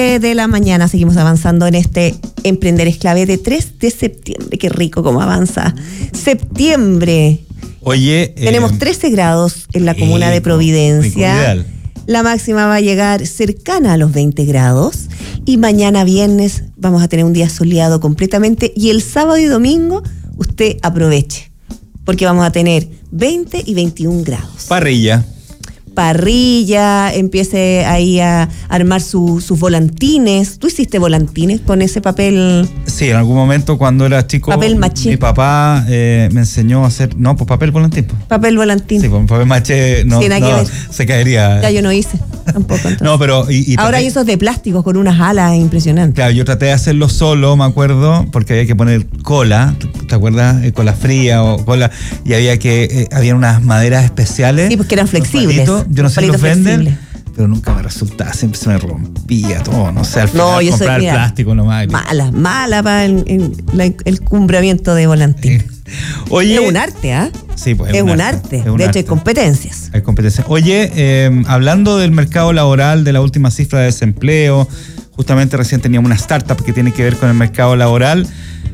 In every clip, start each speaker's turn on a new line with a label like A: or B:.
A: 9 de la mañana. Seguimos avanzando en este Emprender es Clave de 3 de septiembre. Qué rico cómo avanza. Septiembre.
B: Oye,
A: tenemos 13 grados en la comuna de Providencia. La máxima va a llegar cercana a los 20 grados. Y mañana viernes vamos a tener un día soleado completamente. Y el sábado y domingo usted aproveche, porque vamos a tener 20 y 21 grados. Parrilla, empiece ahí a armar sus volantines. ¿Tú hiciste volantines con ese papel?
B: Sí, en algún momento cuando era chico,
A: papel maché.
B: Mi papá me enseñó a hacer, papel volantín.
A: Papel volantín.
B: Sí, con papel maché no se caería.
A: Ya yo no hice tampoco. Entonces.
B: No, pero...
A: Ahora hay esos de plástico con unas alas impresionantes.
B: Claro, yo traté de hacerlo solo, me acuerdo, porque había que poner cola, ¿te acuerdas? Cola fría o cola, y había unas maderas especiales.
A: Sí, porque eran flexibles.
B: Yo no sé si los venden, pero nunca me resultaba, siempre se me rompía todo, no sé, al final comprar el plástico nomás.
A: Mala para el cumbramiento de volantín. Oye, es un arte, ¿ah?
B: Sí, pues
A: es un arte. De hecho, hay competencias.
B: Hay competencias. Oye, hablando del mercado laboral, de la última cifra de desempleo, justamente recién teníamos una startup que tiene que ver con el mercado laboral.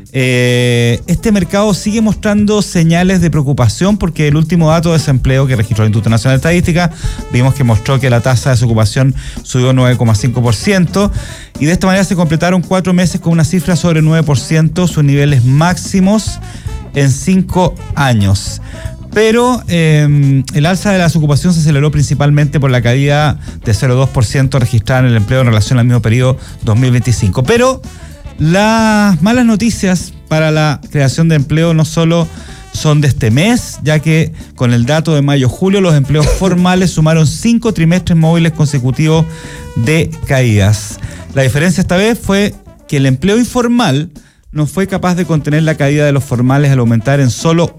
B: Este mercado sigue mostrando señales de preocupación porque el último dato de desempleo que registró el Instituto Nacional de Estadística vimos que mostró que la tasa de desocupación subió 9,5% y de esta manera se completaron 4 meses con una cifra sobre 9%, sus niveles máximos en 5 años. Pero el alza de la desocupación se aceleró principalmente por la caída de 0,2% registrada en el empleo en relación al mismo periodo 2025. Pero las malas noticias para la creación de empleo no solo son de este mes, ya que con el dato de mayo-julio los empleos formales sumaron 5 trimestres móviles consecutivos de caídas. La diferencia esta vez fue que el empleo informal no fue capaz de contener la caída de los formales al aumentar en solo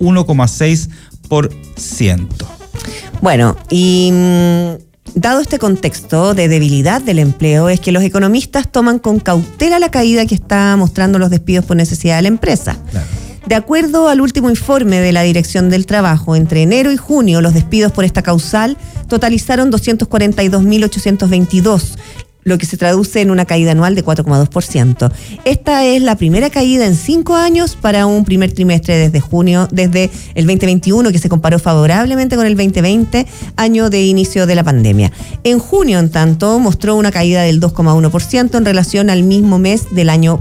B: 1,6%. Bueno, y dado este contexto de debilidad del empleo, es que los economistas toman con cautela la caída que está mostrando los despidos por necesidad de la empresa. Claro. De acuerdo al último informe de la Dirección del Trabajo, entre enero y junio los despidos por esta causal totalizaron 242.822, lo que se traduce en una caída anual de 4,2%. Esta es la primera caída en 5 años para un primer trimestre desde el 2021, que se comparó favorablemente con el 2020, año de inicio de la pandemia. En junio, en tanto, mostró una caída del 2,1% en relación al mismo mes del año